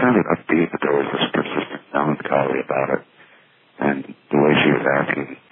sounded upbeat, but there was this persistent melancholy about it. And the way she was asking